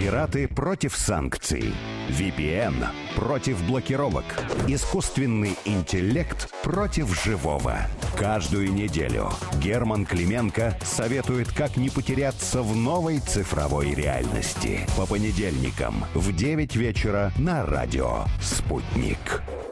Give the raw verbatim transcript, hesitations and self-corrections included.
Пираты против санкций. ви пи эн против блокировок. Искусственный интеллект против живого. Каждую неделю Герман Клименко советует, как не потеряться в новой цифровой реальности. По понедельникам в девять вечера на радио «Спутник».